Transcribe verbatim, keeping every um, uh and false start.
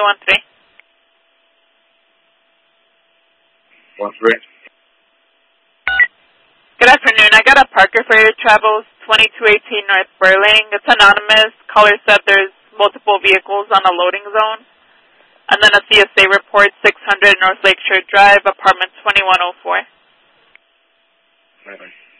one three. One three. Good afternoon. I got a Parker for your travels, twenty-two eighteen North Burling. It's anonymous. Caller said there's multiple vehicles on a loading zone. And then a C S A report, six hundred North Lakeshore Drive, apartment twenty-one oh four. Bye-bye.